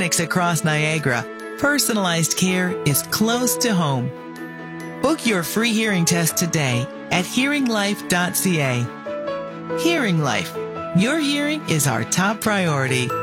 clinics across Niagara, personalized care is close to home. Book your free hearing test today at hearinglife.ca. Hearing Life. Your hearing is our top priority.